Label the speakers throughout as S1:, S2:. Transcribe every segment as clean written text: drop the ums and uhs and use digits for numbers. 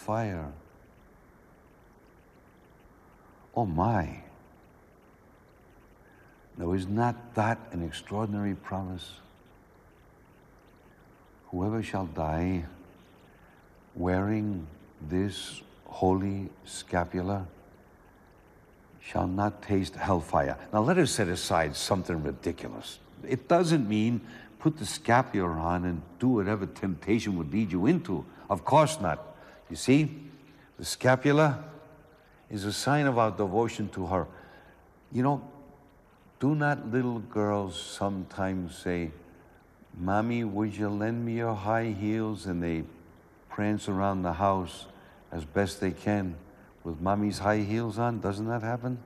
S1: fire. Oh my. Now, is not that an extraordinary promise? Whoever shall die wearing this holy scapula shall not taste hellfire. Now, let us set aside something ridiculous. It doesn't mean put the scapular on and do whatever temptation would lead you into. Of course not. You see, the scapula is a sign of our devotion to her. You know, do not little girls sometimes say, "Mommy, would you lend me your high heels?" And they prance around the house as best they can with Mommy's high heels on? Doesn't that happen?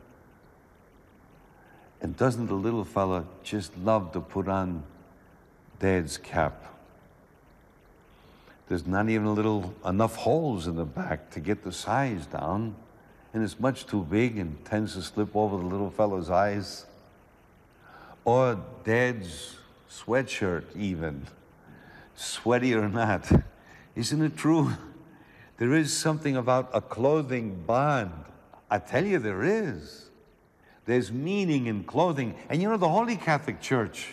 S1: And doesn't the little fella just love to put on Dad's cap? There's not even enough holes in the back to get the size down, and it's much too big and tends to slip over the little fella's eyes. Or Dad's sweatshirt even, sweaty or not. Isn't it true? There is something about a clothing bond. I tell you, there is. There's meaning in clothing. And you know, the Holy Catholic Church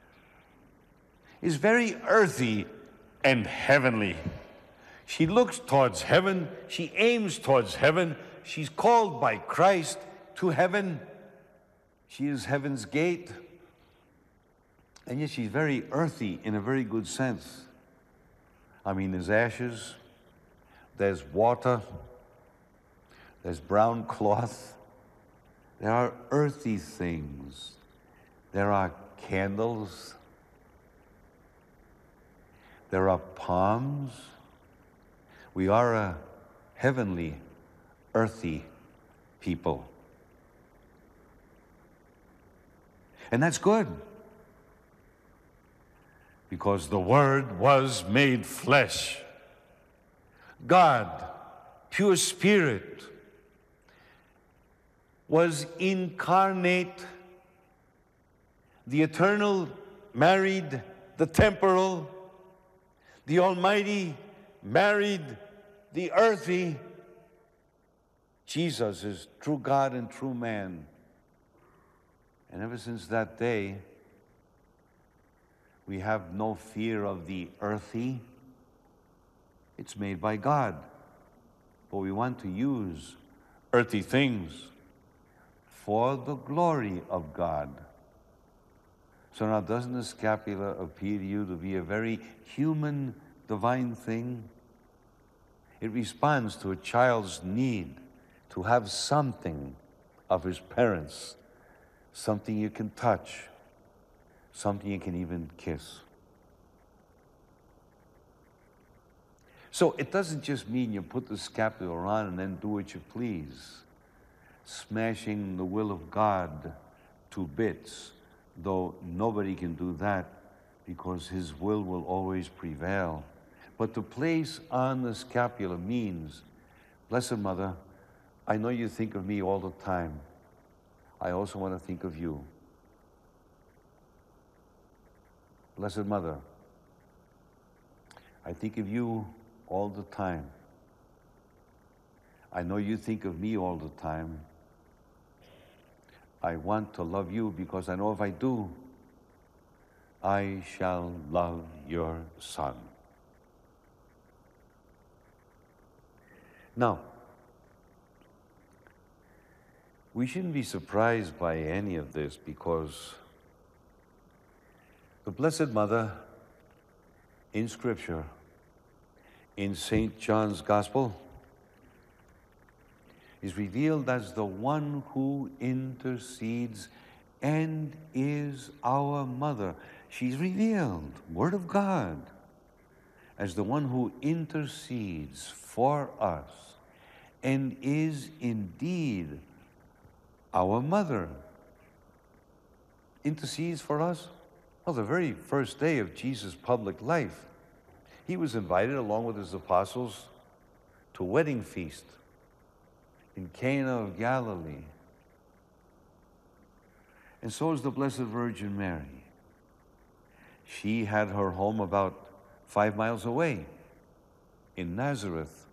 S1: is very earthy and heavenly. She looks towards heaven. She aims towards heaven. She's called by Christ to heaven. She is heaven's gate. And yet she's very earthy in a very good sense. I mean, there's ashes, there's water, there's brown cloth. There are earthy things. There are candles. There are palms. We are a heavenly, earthy people. And that's good, because the Word was made flesh. God, pure Spirit, was incarnate. The eternal married the temporal. The Almighty married the earthy. Jesus is true God and true man. And ever since that day, we have no fear of the earthy. It's made by God. But we want to use earthy things for the glory of God. So now, doesn't the scapula appear to you to be a very human, divine thing? It responds to a child's need to have something of his parents, something you can touch, something you can even kiss. So it doesn't just mean you put the scapular on and then do what you please, smashing the will of God to bits, though nobody can do that because his will always prevail. But to place on the scapula means, Blessed Mother, I know you think of me all the time. I also want to think of you. Blessed Mother, I think of you all the time. I know you think of me all the time. I want to love you because I know if I do, I shall love your Son. Now, we shouldn't be surprised by any of this, because the Blessed Mother in Scripture, in St. John's Gospel, is revealed as the one who intercedes and is our mother. She's revealed, Word of God, as the one who intercedes for us and is indeed our mother. Intercedes for us? Well, the very first day of Jesus' public life, he was invited along with his apostles to a wedding feast in Cana of Galilee. And so is the Blessed Virgin Mary. She had her home about 5 miles away in Nazareth.